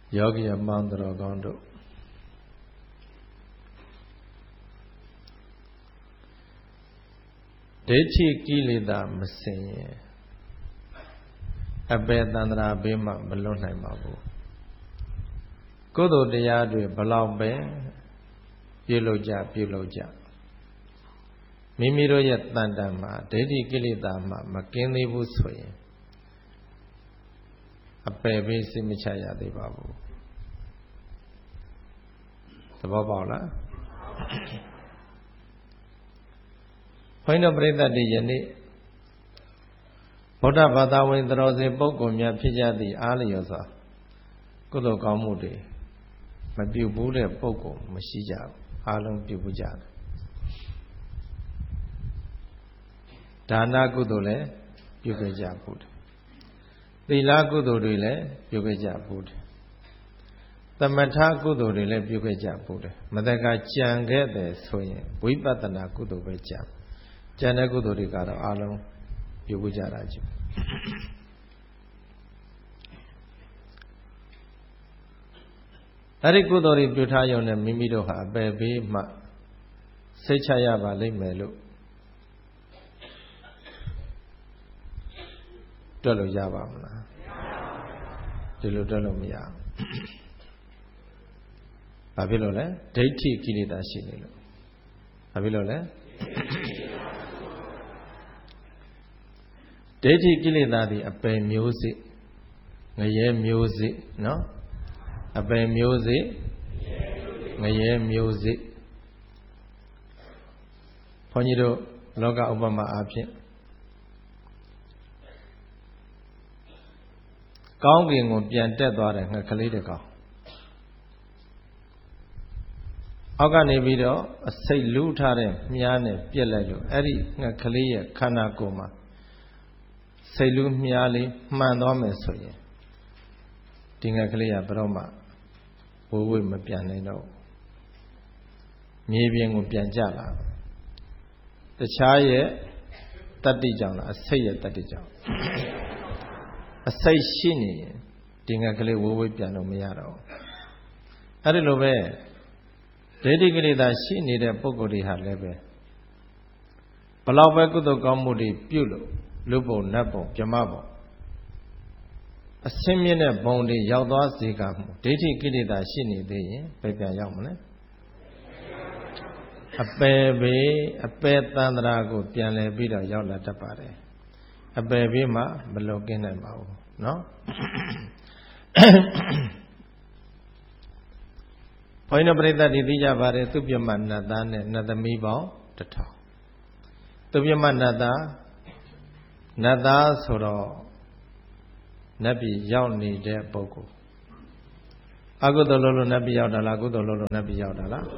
ယောဂီအပေါင်းတော်ကောင်းတို့ဒိဋ္ဌိကိလေသာမစင်ရင်အပေတန္တရာဘေးမှမလွတ်နိုင်ပါဘူးကုသိုလ်တရားတွေဘလောက်ပဲပြုလုပ်ကြမိမိတို့ရဲ့တန်တန်မှာဒိဋ္ဌိကိလေသာမှမကင်းသေးဘူးဆိုရင်အပေဘေးစိတ်မချရသေးပါဘူးသဘောပေါက်လားဘုန်းတော်ပရိသတ်တွေယနေ့ဗုဒ္ဓဘာသာဝင်သတော်စင်ပုဂ္ဂိုလ်များဖြစ်ကြသည့်အားလျော်စွာကုသိုလ်ကောင်းမှုတွေမပြုဘူးတဲ့ပုဂ္ဂိုလ်မရှိကြဘူးအားလုံးပြုဘူးကြတယ်ဒါနကုသိုလ်လည်းပြုခဲ့ကြဘူးတယ်သီလကုသိုလ်တွေလည်းပြုခဲ့ကြဘူးတယ်သမထကုသိုလ်တွေလည်းပြုခဲ့ကြဘူးတယ်မတကကြံခဲ့တယ်ဆိုရင်ဝိပဿနာကုသိုလ်ပဲကြံတဲ့ကုသိုလ်တွေကတော့အားလုံးပြုဘူးကြတာကြည့်အဲ့ဒီကုသိုလ်တွေပြုထားရုံနဲ့မိမိတို့ဟာအပေဘေးမှစိတ်ချရပါလိမ့်မယ်လို့တွက်လို့ရပါမလားဒီလိုတွက်လို့မရဘူးဘာဖြစ်လို့လဲဒိဋ္ဌိကိလေသာရှိနေလို့ဘာဖြစ်လို့လဲဒိဋ္ဌိကိလေသာသည်အပယ်မျိုးစေ့ငရဲမျိုးစေ့နော်အပယ်မျိုးစေ့ငရဲမျိုးစေ့ဘုန်းကြီးတို့လောကဥပမာအားဖြင့်ကောင်းကင်ကိုပြန်တက်သွားတဲ့ငှက်ကလေးတစ်ကောင်အောက်ကနေပြီးတော့အစိတ်လူးထားတဲ့မြားနဲ့ပြက်လိုက်လို့အဲ့ဒီငှက်ကလေးရဲ့ခန္ဓာကိုယ်မှာစိတ်လူးမြားလေးမှန်သွားမယ်ဆိုရင်ဒီငှက်ကလေးကဘယ်တော့မှဝေးမပြန်နိုင်တော့မြေပြင်ကိုပြန်ကြလာတခြားရဲ့တတ္တိကြောင့်လားအစိတ်ရဲ့တတ္တိကြောင့်အစိတ်ရှိနေရင်ဒီငှက်ကလေးဝေးပြန်လို့မရတော့အဲ့ဒီလိုပဲဒိဋ္ဌိကိလေသာရှိနေတဲ့ပုဂ္ဂိုလ်တွေဟာလည်းပဲဘလောက်ပဲကုသိုလ်ကောင်းမှုတွေပြုလို့လူပုံနတ်ပုံပြမပုံအစင်းမြင့်တဲ့ဘုံတွေရောက်သွားစေကမှုဒိဋ္ဌိကိလေသာရှိနေသေးရင်ဘယ်ပြန်ရောက်မလဲအပယ်ဘေးအပယ်တန္တရာကိုပြန်လဲပြီးတော့ရောက်လာတတ်ပါတယ်အပယ်ဘေးမှမလွတ်ကင်းနိုင်ပါဘူးเนาะဘုန်းကြီးပရိသတ်တွေသိကြပါတယ်သူပြမနတ်သားနဲ့နတ်သမီးပေါင်း1000သူပြမနတ်သားဆိုတော့နတ်ပြည်ရောက်နေတဲ့ပုဂ္ဂိုလ်အကုသိုလ်လို့နတ်ပြည်ရောက်တာလားကုသိုလ်လို့နတ်ပြည်ရောက်တာလား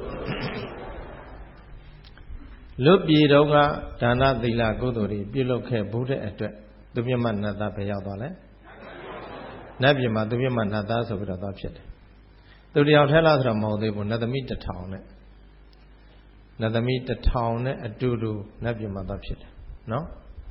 လွတ်ပြည်တော့ကဒါနသီလကုသိုလ်တွေပြုလုပ်ခဲ့ဘူးတဲ့အတွက်သူပြမနတ်သားပဲရောက်သွားလဲနတ်ပြည်မှာသူပြမနတ်သားဆိုပြီးတော့သွားဖြစ်တယ်သူတယောက်ထဲလားဆိုတော့မဟုတ်သေးဘူးနတ်သမီး1000နဲ့နတ်သမီး1000နဲ့အတူတူနတ်ပြည်မှာသွားဖြစ်တယ်နော်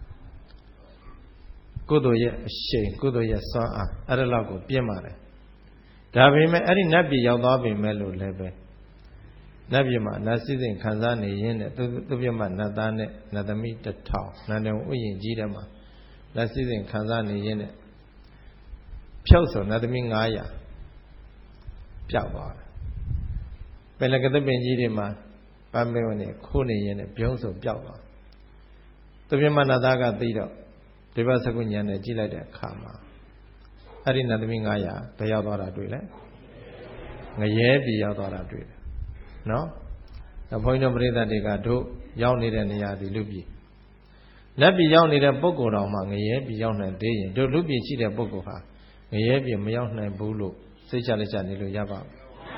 ကုသိုလ်ရဲ့အရှိန်ကုသိုလ်ရဲ့စွမ်းအားအဲ့ဒါလောက်ကိုပြင်းပါတယ်ဒါပေမဲ့အဲ့ဒီနတ်ပြည်ရောက်သွားပြီမဲ့လို့လည်းပဲနတ်ပြည်မှာနတ်စည်းစိမ်ခံစားနေရင်းနဲ့သူပြမနတ်သားနဲ့နတ်သမီး1000နန္ဒုံဥယျာဉ်ကြီးထဲမှာနတ်စည်းစိမ်ခံစားနေရင်းနဲ့ဖြုတ်ဆိုနတ်သမီး900ပျောက်သွားတယ်ပင်လကသပင်ကြီးတွေမှာပန်းမင်းဝင်နေခိုးနေရင်းနဲ့ပြုံးဆိုပျောက်သွားသူပြမနတ်သားကသိတော့ဒီဘက်စကုညံနဲ့ကြည့်လိုက်တဲ့အခါမှာအဲ့ဒီနတ်သမီး900ဘယ်ရောက်သွားတာတွေ့လဲငရဲပြည်ရောက်သွားတာတွေ့တယ်နော်ဘုန်းကြီးတို့ပရိသတ်တွေကတို့ရောက်နေတဲ့နေရာဒီလူပြည်လက်ပြည်ရောက်နေတဲ့ပုဂ္ဂိုလ်တော်မှာငရဲပြည်ရောက်နိုင်သေးရင်တို့လူပြည်ရှိတဲ့ပုဂ္ဂိုလ်ဟာငရဲပြည်မရောက်နိုင်ဘူးလို့စိတ်ချလက်ချနေလို့ရပါ့မ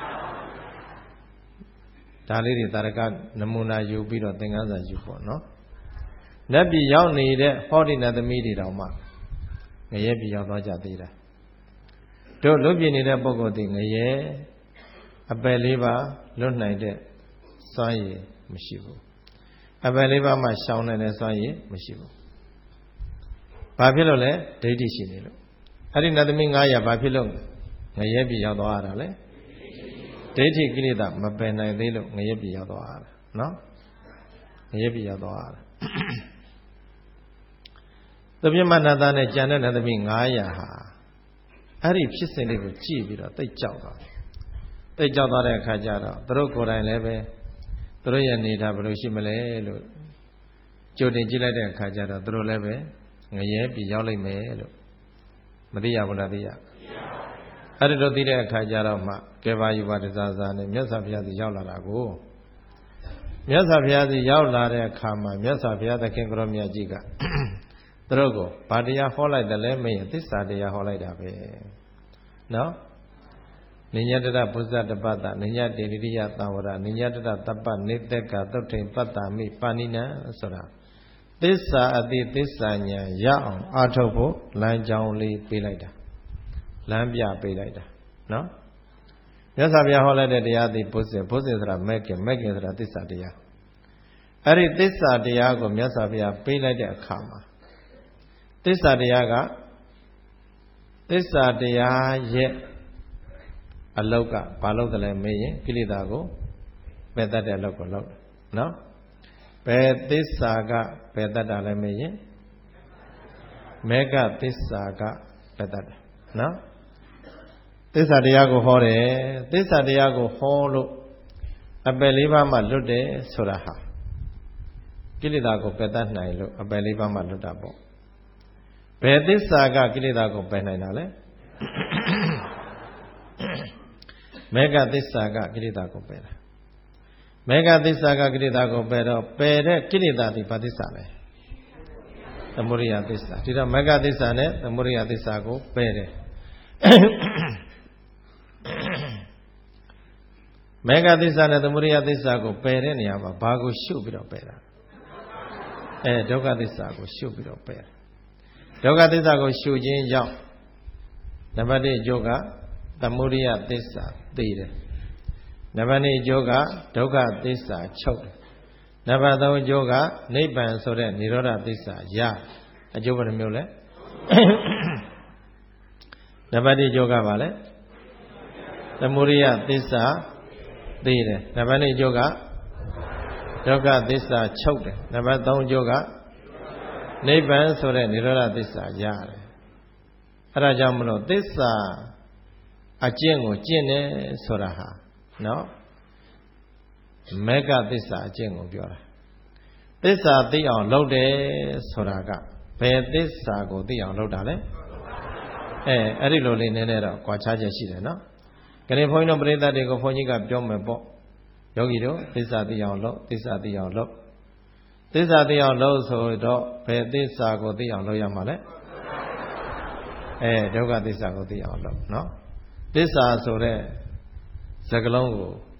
လားဒါလေးတွေတာရကနမူနာယူပြီးတော့သင်္ကန်းစာယူပေါ့နော်လက်ပြည်ရောက်နေတဲ့ဟောဒီနတ်သမီးတွေတောင်မှငရဲပြည်ရောက်သွားကြသေးတာတို့လူပြည်နေတဲ့ပုဂ္ဂိုလ်တွေငရဲအပယ်လေးပါလွတ်နိုင်တဲ့စွမ်းရည်မရှိဘူးအပယ်လေးပါးမှရှောင်နိုင်တဲ့စွမ်းရည်မရှိဘူးဘာဖြစ်လို့လဲဒိဋ္ဌိရှိနေလို့အဲ့ဒီနတ်သမီး900ဘာဖြစ်လို့ငရဲပြည်ရောက်သွားတာလေဒိဋ္ဌိကိလေသာမပယ်နိုင်သေးလို့ငရဲပြည်ရောက်သွားတာနော်ငရဲပြည်ရောက်သွားတာသဗ္ဗမနတနဲ့ကျန်တဲ့နတ်သမီး900ဟာအဲ့ဒီဖြစ်စဉ်လေးကိုကြည့်ပြီးတော့သိကြောက်သွားတယ်သိကြောက်သွားတဲ့အခါကျတော့သူတို့ကိုယ်တိုင်လည်းပဲသူတို့ရဲ့နေထားဘယ်လိုရှိမလဲလို့ကြိုတင်ကြည့်လိုက်တဲ့အခါကျတော့သူတို့လည်းပဲငရဲပြည်ရောက်လိမ့်မယ်လို့မသိရဘူးလားသိရအဲ့ဒီတော့သိတဲ့အခါကျတော့မှကဲပါယူပါတစားစားနဲ့မြတ်စွာဘုရားစီရောက်လာတာကိုမြတ်စွာဘုရားစီရောက်လာတဲ့အခါမှာမြတ်စွာဘုရားသခင်ကိုရောမြတ်ကြီးကသူတို့ကိုဗာတရားဟောလိုက်တယ်လဲမင်းသစ္စာတရားဟောလိုက်တာပဲနော်နိညတတပုဇ္ဇတပတ္တနိညတေရိယသံဝရနိညတတတပ္ပနေတက္ကသုတ်ထိန်ပတ္တာမိပါဏိနံဆိုတာသစ္စာအတိသစ္စာဉာဏ်ရအောင်အားထုတ်ဖို့လမ်းကြောင်းလေးပေးလိုက်တာလမ်းပြပေးလိုက်တာနော်မြတ်စွာဘုရားဟောလိုက်တဲ့တရားသည်ဘုဇင်ဆိုတာမဲ့ခင်ဆိုတာသစ္စာတရားအဲ့ဒီသစ္စာတရားကိုမြတ်စွာဘုရားပေးလိုက်တဲ့အခါမှာသစ္စာတရားကသစ္စာတရားရဲ့အလောက်ကဘာလို့တလဲမေးရင်ကိလေသာကိုပယ်တတ်တဲ့အလုပ်ကိုလုပ်နော်ဘယ်သစ္စာကပယ်တတ်တာလဲမေးရင်မေဃသစ္စာကပယ်တတ်တယ်နော်သစ္စာတရားကိုဟောတယ်သစ္စာတရားကိုဟောလို့အပယ်လေးပါးမှလွတ်တယ်ဆိုတာဟာကိလေသာကိုပယ်တတ်နိုင်လို့အပယ်လေးပါးမှလွတ်တာပေါ့ဘယ်သစ္စာကကိလေသာကိုပယ်နိုင်တာလဲမေဃသစ္စာကကိလေသာကိုပယ်တာမေဃသစ္စာကကိလေသာကိုပယ်တော့ပယ်တဲ့ကိလေသာဒီဘာသစ္စာလဲသမုဒိယသစ္စာဒီတော့မေဃသစ္စာနဲ့သမုဒိယသစ္စာကိုပယ်တယ်မေဃသစ္စာနဲ့သမုဒိယသစ္စာကိုပယ်တဲ့နေရာမှာဘာကိုရှုပြီးတော့ပယ်တာဒုက္ခသစ္စာကိုရှုပြီးတော့ပယ်ဒုက္ခသစ္စာကိုရှုခြင်းကြောင့်နံပါတ်1အကျိုးကသမုဒိယသစ္စာသိတယ်နံပါတ်2အကျိုးကဒုက္ခသစ္စာချုပ်တယ်နံပါတ်3အကျိုးကနိဗ္ဗာန်ဆိုတဲ့និရောဓသစ္စာရအကျိုးဘယ်နှမျိုးလဲနံပါတ်1အကျိုးကဘာလဲသမုဒိယသစ္စာသိတယ်နံပါတ်2အကျိုးကဒုက္ခသစ္စာချုပ်တယ်နံပါတ်3အကျိုးကနိဗ္ဗာန်ဆိုတဲ့និရောဓသစ္စာရတယ်အဲ့ဒါကြောင့်မလို့သစ္စာအကျင့်ကိုကျင့်တယ်ဆိုတာဟာနော်မေဃသစ္စာအကျင့်ကိုပြောတာသစ္စာသိအောင်လုပ်တယ်ဆိုတာကဘယ်သစ္စာကိုသိအောင်လုပ်တာလဲအဲ့ဒီလိုလေးနည်းနည်းတော့ကြွားခြားချက်ရှိတယ်နော်ခဏဘုန်းကြီးတို့ပရိသတ်တွေကိုဘုန်းကြီးကပြောမယ်ပေါ့ယောဂီတို့သစ္စာသိအောင်လုပ်သစ္စာသိအောင်လုပ်သစ္စာသိအောင်လုပ်ဆိုတော့ဘယ်သစ္စာကိုသိအောင်လုပ်ရမှာလဲဒုက္ခသစ္စာကိုသိအောင်လုပ်နော်သစ္စာဆိုတဲ့စကားလုံးကို